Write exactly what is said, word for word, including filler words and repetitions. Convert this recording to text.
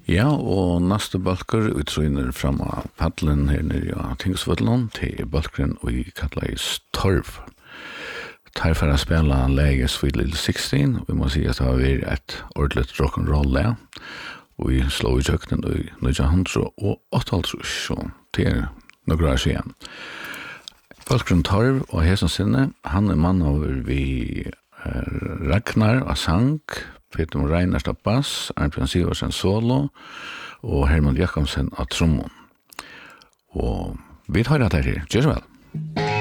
Ja, og neste balker utrøyner frem av paddelen her nere i Tingsvødlund til balkeren og i Katleis Torv. Her for å spille lege Sweet Little sixteen, og vi må si at det har vært et ordentlig rock'n'roll-le, og vi slår i kjøkkenen i nitton åttaoghalvtrýss, så det er noen år siden. Balkeren Torv og Hesen Sinne, han er mann over vi Ragnar og sang, Peter Reinhardt av bass, Arnbjørn Sivertsen solo, og Herman Jakobsen av trommon. Og vi tar det her, gjør så vel.